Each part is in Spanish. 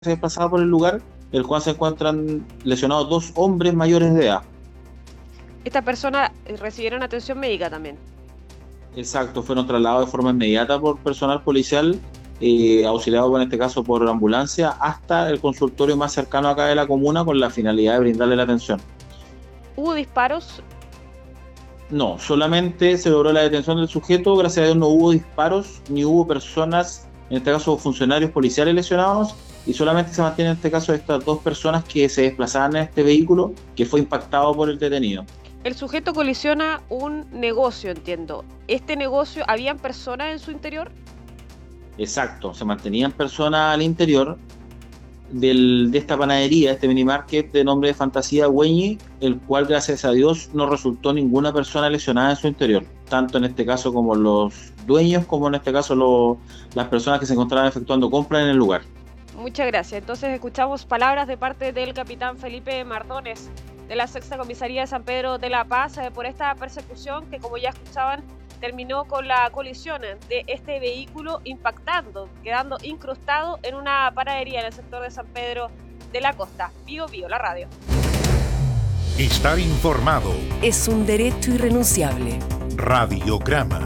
se desplazaba por el lugar, el cual se encuentran lesionados 2 hombres mayores de edad. Estas personas recibieron atención médica también. Exacto, fueron trasladados de forma inmediata por personal policial, auxiliado en este caso por ambulancia, hasta el consultorio más cercano acá de la comuna con la finalidad de brindarle la atención. ¿Hubo disparos? No, solamente se logró la detención del sujeto, gracias a Dios no hubo disparos, ni hubo personas, en este caso funcionarios policiales lesionados, y solamente se mantiene en este caso estas 2 personas que se desplazaban en este vehículo que fue impactado por el detenido. El sujeto colisiona un negocio, entiendo. ¿Este negocio, habían personas en su interior? Exacto, se mantenían personas al interior de esta panadería, este mini market de nombre de Fantasía Güeñi, el cual gracias a Dios no resultó ninguna persona lesionada en su interior, tanto en este caso como los dueños, como en este caso las personas que se encontraban efectuando compras en el lugar. Muchas gracias. Entonces escuchamos palabras de parte del capitán Felipe Mardones de la Sexta Comisaría de San Pedro de la Paz por esta persecución que, como ya escuchaban, terminó con la colisión de este vehículo impactando, quedando incrustado en una panadería en el sector de San Pedro de la Costa. Bío Bío, la radio. Estar informado es un derecho irrenunciable. Radiograma.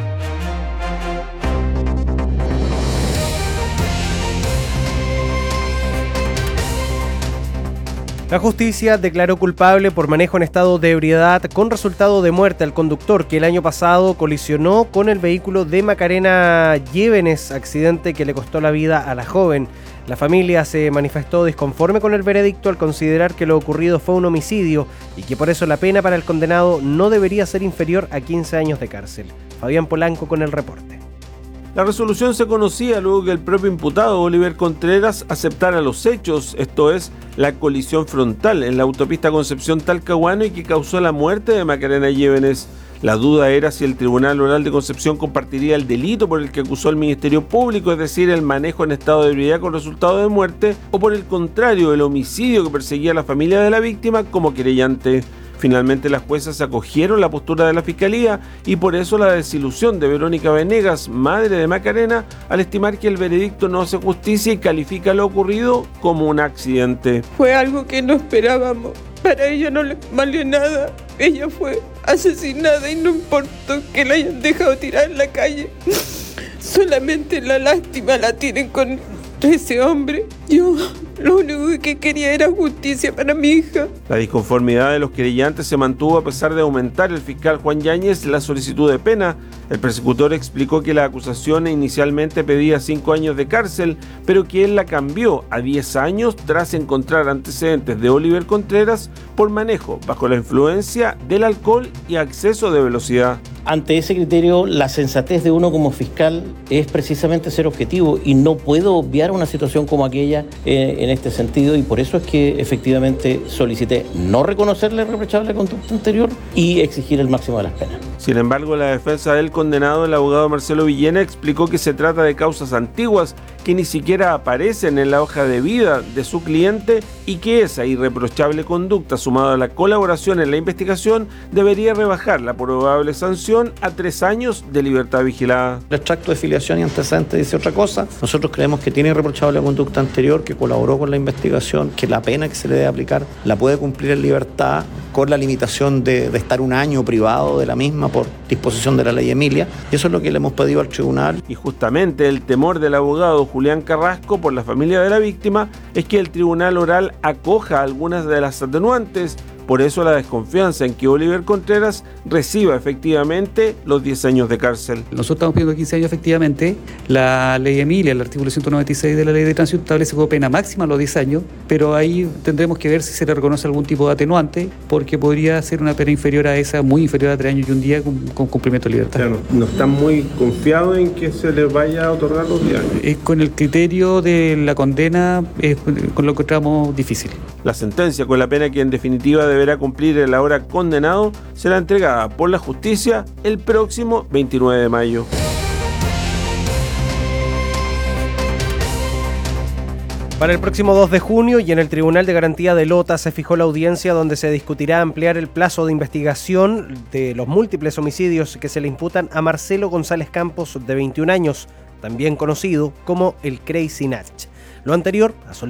La justicia declaró culpable por manejo en estado de ebriedad con resultado de muerte al conductor que el año pasado colisionó con el vehículo de Macarena Llévenes, accidente que le costó la vida a la joven. La familia se manifestó disconforme con el veredicto al considerar que lo ocurrido fue un homicidio y que por eso la pena para el condenado no debería ser inferior a 15 años de cárcel. Fabián Polanco con el reporte. La resolución se conocía luego que el propio imputado Oliver Contreras aceptara los hechos, esto es, la colisión frontal en la autopista Concepción-Talcahuano y que causó la muerte de Macarena Llévenes. La duda era si el Tribunal Oral de Concepción compartiría el delito por el que acusó el Ministerio Público, es decir, el manejo en estado de ebriedad con resultado de muerte, o por el contrario, el homicidio que perseguía a la familia de la víctima como querellante. Finalmente las juezas acogieron la postura de la Fiscalía y por eso la desilusión de Verónica Venegas, madre de Macarena, al estimar que el veredicto no hace justicia y califica lo ocurrido como un accidente. Fue algo que no esperábamos. Para ella no le valió nada. Ella fue asesinada y no importó que la hayan dejado tirada en la calle. Solamente la lástima la tienen con ese hombre. Yo lo único que quería era justicia para mi hija. La disconformidad de los querellantes se mantuvo a pesar de aumentar el fiscal Juan Yáñez la solicitud de pena. El persecutor explicó que la acusación inicialmente pedía 5 años de cárcel, pero que él la cambió a 10 años tras encontrar antecedentes de Oliver Contreras por manejo bajo la influencia del alcohol y exceso de velocidad. Ante ese criterio, la sensatez de uno como fiscal es precisamente ser objetivo y no puedo obviar una situación como aquella en este sentido, y por eso es que efectivamente solicité no reconocerle reprochable conducta anterior y exigir el máximo de las penas. Sin embargo, la defensa del condenado, el abogado Marcelo Villena, explicó que se trata de causas antiguas que ni siquiera aparecen en la hoja de vida de su cliente y que esa irreprochable conducta, sumada a la colaboración en la investigación, debería rebajar la probable sanción a 3 años de libertad vigilada. El extracto de filiación y antecedente dice otra cosa. Nosotros creemos que tiene irreprochable conducta anterior, que colaboró con la investigación, que la pena que se le debe aplicar la puede cumplir en libertad con la limitación de estar 1 año privado de la misma por disposición de la ley Emilia. Y eso es lo que le hemos pedido al tribunal. Y justamente el temor del abogado Julián Carrasco por la familia de la víctima es que el tribunal oral acoja algunas de las atenuantes. Por eso la desconfianza en que Oliver Contreras reciba efectivamente los 10 años de cárcel. Nosotros estamos pidiendo 15 años efectivamente. La ley Emilia, el artículo 196 de la ley de tránsito, establece como pena máxima los 10 años, pero ahí tendremos que ver si se le reconoce algún tipo de atenuante, porque podría ser una pena inferior a esa, muy inferior a 3 años y 1 día con cumplimiento de libertad. O sea, no están muy confiados en que se les vaya a otorgar los 10 años. Con el criterio de la condena, con lo que encontramos difícil. La sentencia, con la pena que en definitiva deberá cumplir el ahora condenado, será entregada por la justicia el próximo 29 de mayo. Para el próximo 2 de junio y en el Tribunal de Garantía de Lota se fijó la audiencia donde se discutirá ampliar el plazo de investigación de los múltiples homicidios que se le imputan a Marcelo González Campos, de 21 años, también conocido como el Crazy Nach. Lo anterior ha